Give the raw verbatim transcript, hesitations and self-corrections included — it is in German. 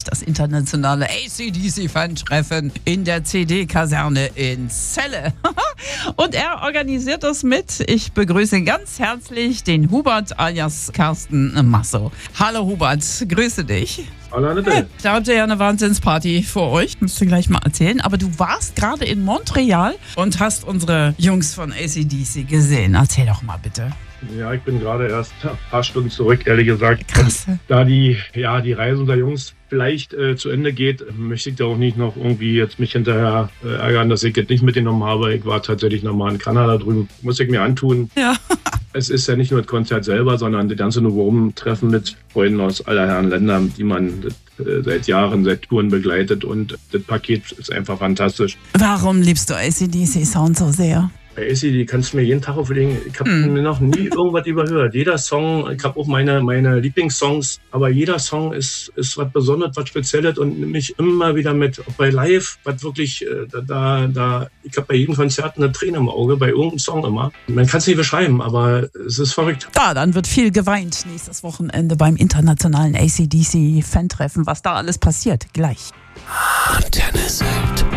das internationale A C D C-Fan-Treffen in der C D-Kaserne in Celle. Und er organisiert das mit. Ich begrüße ganz herzlich den Hubert alias Carsten Masso. Hallo Hubert, grüße dich. Hallo Annette. Da habt ihr ja eine Wahnsinnsparty vor euch, müsst ihr gleich mal erzählen. Aber du warst gerade in Montreal und hast unsere Jungs von A C D C gesehen. Erzähl doch mal bitte. Ja, ich bin gerade erst ein paar Stunden zurück, ehrlich gesagt. Krass. Da die, ja, die Reise unserer Jungs vielleicht äh, zu Ende geht, möchte ich da auch nicht noch irgendwie jetzt mich hinterher äh, ärgern, dass ich jetzt nicht mitgenommen habe. Ich war tatsächlich nochmal in Kanada drüben. Muss ich mir antun. Ja. Es ist ja nicht nur das Konzert selber, sondern die ganze Novum-Treffen mit Freunden aus aller Herren Ländern, die man äh, seit Jahren, seit Touren begleitet. Und das Paket ist einfach fantastisch. Warum liebst du A C D C-Sound so sehr? Bei A C D kannst du mir jeden Tag auflegen. Ich habe mm. mir noch nie irgendwas überhört. Jeder Song, ich habe auch meine, meine Lieblingssongs, aber jeder Song ist, ist was Besonderes, was Spezielles und nimmt mich immer wieder mit. Auch bei Live, was wirklich, da, da, da ich habe bei jedem Konzert eine Träne im Auge, bei irgendeinem Song immer. Man kann es nicht beschreiben, aber es ist verrückt. Ja, dann wird viel geweint nächstes Wochenende beim internationalen A C D C-Fan-Treffen. Was da alles passiert, gleich. Antenne Sylt.